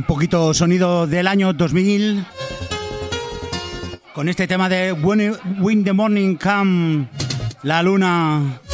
poquito sonido del año 2000 con este tema de When the Morning Come, la luna